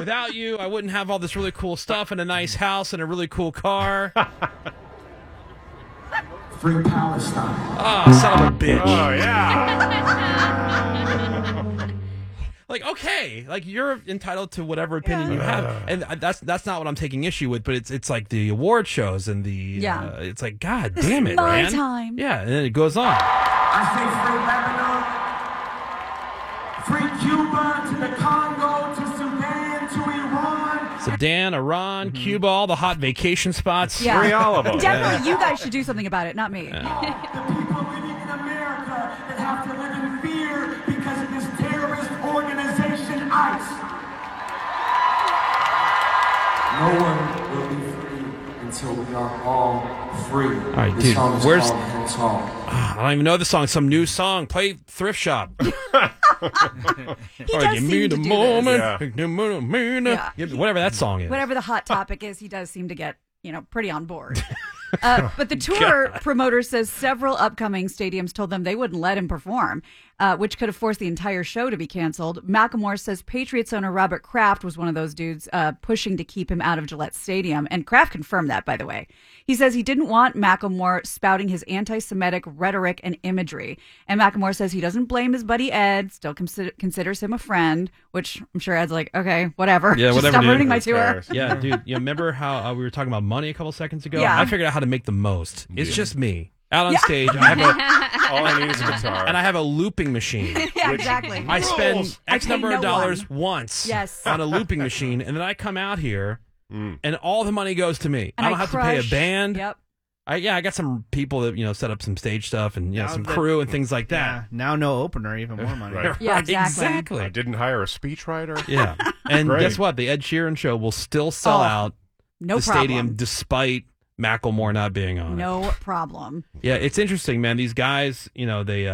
Without you, I wouldn't have all this really cool stuff and a nice house and a really cool car. Free Palestine. Oh, son of a bitch. Oh, yeah. Like, okay, like you're entitled to whatever opinion you have, and that's not what I'm taking issue with. But it's like the award shows and the it's like, God damn it, my man. time. Yeah, and then it goes on. I say free Lebanon, free Cuba, to the Congo, to Sudan, to Iran. Sudan, Iran, Cuba, all the hot vacation spots. Yeah. Free all of them. Definitely, you guys should do something about it, not me. The people living in America that have to live in fear because of this terrorist organization, ICE. No one will be free until we are all free. All right, This dude, song is where's- called Hilltop. I don't even know the song. Some new song. Play Thrift Shop. He does Give me seem the to do moment. Yeah. Give me the- Whatever that song is. whatever the hot topic is, he does seem to get, pretty on board. But the tour promoter says several upcoming stadiums told them they wouldn't let him perform, which could have forced the entire show to be canceled. Macklemore says Patriots owner Robert Kraft was one of those dudes pushing to keep him out of Gillette Stadium. And Kraft confirmed that, by the way. He says he didn't want Macklemore spouting his anti-Semitic rhetoric and imagery. And Macklemore says he doesn't blame his buddy Ed, still considers him a friend, which I'm sure Ed's like, okay, whatever. Yeah, Just whatever, stop dude. ruining my Who tour. cares? Yeah, dude. You remember how we were talking about money a couple seconds ago? Yeah. I figured out how to make the most. It's Yeah. just me. Out on stage, I have All I need is a guitar. and I have a looping machine. Yeah, exactly. I spend Rules. X I pay number no of dollars once Yes. on a looping machine, and then I come out here, and all the money goes to me. And I don't have to pay a crush. band. Yep. I got some people that set up some stage stuff and Now some that- crew and things like Yeah, that. now no opener, even more money. Right. Yeah, Right, exactly. I didn't hire a speechwriter. Yeah, and Great. guess what? The Ed Sheeran show will still sell Oh, out No the problem. stadium despite Macklemore not being on it. No problem. Yeah, it's interesting, man. These guys, they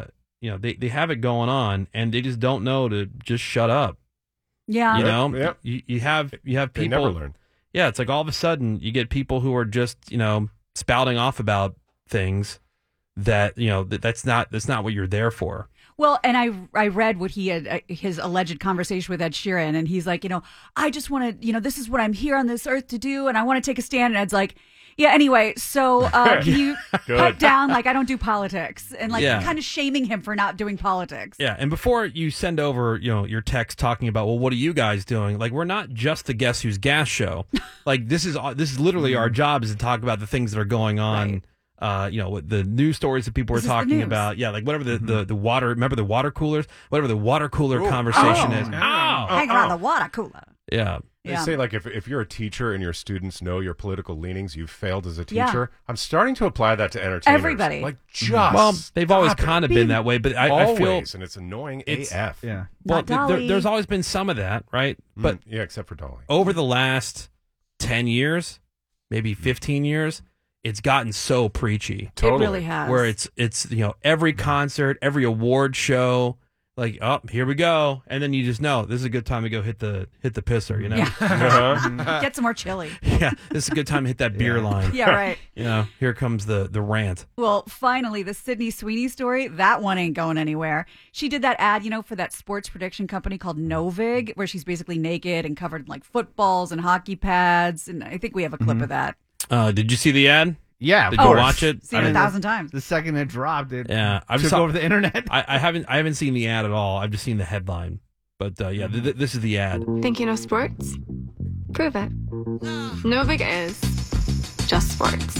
have it going on, and they just don't know to just shut up. Yeah. You know, Yep. you have people. They never learn. Yeah, it's like all of a sudden you get people who are just spouting off about things that that's not what you're there for. Well, and I read what he had his alleged conversation with Ed Sheeran, and he's like, I just want to, this is what I'm here on this earth to do, and I want to take a stand. And Ed's like, yeah, anyway, so can you cut down? Like, I don't do politics, and kind of shaming him for not doing politics. Yeah, and before you send over, your text talking about, well, what are you guys doing? Like, we're not just the Guess Who's Gas show. Like, this is literally our job is to talk about the things that are going on. Right. What the news stories that people were This is the talking news. about. Yeah, like whatever the water. Remember the water coolers? Whatever the water cooler conversation is. Hang around the water cooler. Yeah. They Yeah. say, like, if you're a teacher and your students know your political leanings, you've failed as a Yeah. teacher. I'm starting to apply that to entertainers. Everybody. Like, just Well, they've always stop it. kind of been that way, but I feel Always, and it's annoying AF. Yeah. well. Not Dolly. There's always been some of that, right? But Yeah, except for Dolly. over the last 10 years, maybe 15 years, it's gotten so preachy. Totally. It really has. Where it's every concert, every award show, like, oh, here we go, and then you just know this is a good time to go hit the pisser, Yeah. Uh-huh. Get some more chili. Yeah, this is a good time to hit that beer line. Yeah, right. Here comes the rant. Well, finally, the Sydney Sweeney story, that one ain't going anywhere. She did that ad, for that sports prediction company called Novig, where she's basically naked and covered in like footballs and hockey pads. And I think we have a clip of that. Did you see the ad? Yeah. Did of you course. watch it? Seen it 1,000 times. The second it dropped, it I took saw over the internet. I haven't seen the ad at all. I've just seen the headline. But this is the ad. Think you know sports? Prove it. Novig is just sports.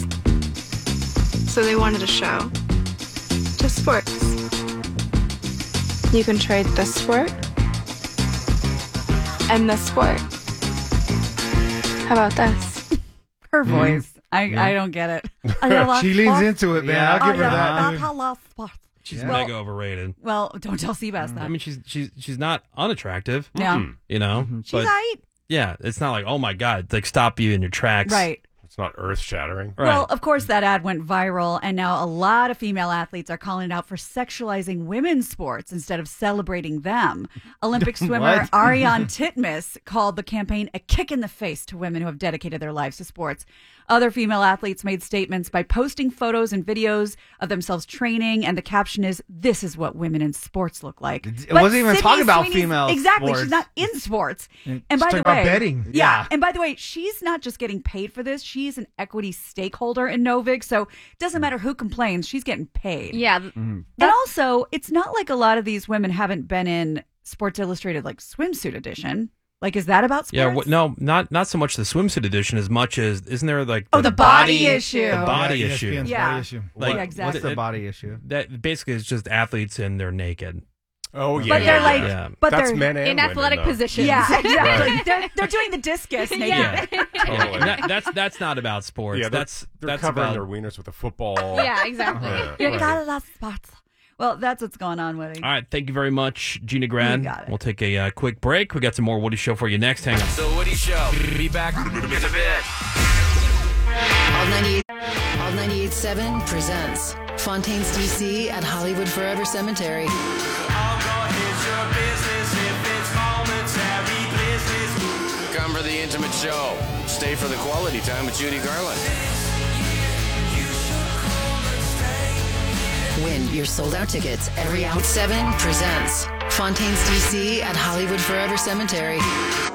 So they wanted a show. Just sports. You can trade this sport and this sport. How about this? Her voice. I don't get it. She leans into it, man. Yeah. I'll give her that. She's Yeah. mega overrated. Well, don't tell Seabass that. I mean, she's not unattractive. Yeah. You know, She's aight. yeah, it's not like, oh my god, it's like stop you in your tracks. Right. It's not earth-shattering. Right. Well, of course, that ad went viral, and now a lot of female athletes are calling it out for sexualizing women's sports instead of celebrating them. Olympic swimmer What? Ariane Titmus called the campaign a kick in the face to women who have dedicated their lives to sports. Other female athletes made statements by posting photos and videos of themselves training, and the caption is, "This is what women in sports look like." It wasn't even talking about female Exactly. sports. She's not in sports. And by She's the talking about way, betting. Yeah. And by the way, she's not just getting paid for this. She's an equity stakeholder in Novik. So it doesn't matter who complains. She's getting paid. Yeah. And also, it's not like a lot of these women haven't been in Sports Illustrated like swimsuit edition. Like, is that about sports? Yeah, no, not so much the swimsuit edition as much as, isn't there like Oh, the body issue. The body Yeah, issue. ESPN's Yeah. body issue. Like, Yeah, exactly. What's the body issue? That basically is just athletes and they're naked. Oh, yeah. But they're like, Yeah. but That's they're men and In women, athletic though. positions. Yeah, exactly. Right. They're doing the discus naked. Yeah. Totally. That's not about sports. Yeah, that's they're covering about their wieners with a football. Yeah, exactly. Yeah, You gotta love sports. Well, that's what's going on, Woody. All right, thank you very much, Gina Gran. You got it. We'll take a quick break. We got some more Woody Show for you next. Hang on. The Woody Show. Be back in a bit. All 98.7 presents Fontaine's DC at Hollywood Forever Cemetery. Come for the intimate show. Stay for the quality time with Judy Garland. Win your sold-out tickets. Every Out 7 presents Fontaine's DC at Hollywood Forever Cemetery.